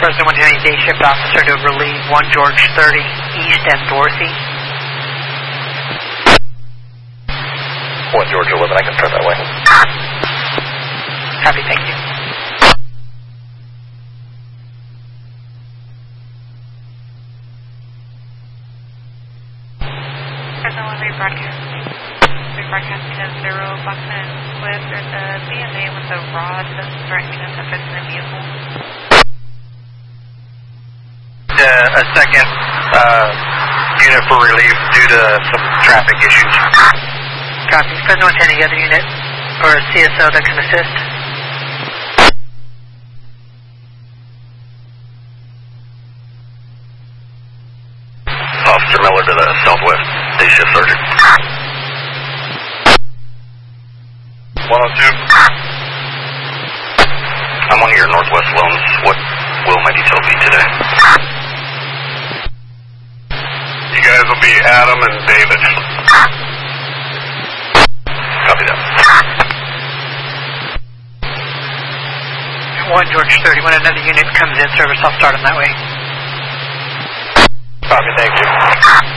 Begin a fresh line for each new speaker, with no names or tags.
President 110, day shift officer to relieve 1 George 30 East and Dorothy.
1 George 11, I can turn that way.
Copy, thank you.
President 1 rebroadcasting as 0 Buckman Swift. There's a BMA with a rod threatening a subject in the vehicle.
A second unit for relief due to some traffic issues.
Copy. President 110, any other unit or a CSO that can assist?
Officer Miller to the southwest, day shift sergeant. 102. I'm on your northwest loans. What will my details be today? You guys will be Adam and David. Copy that.
1 George 30, when another unit comes in, service, I'll start them that way.
Copy, thank you.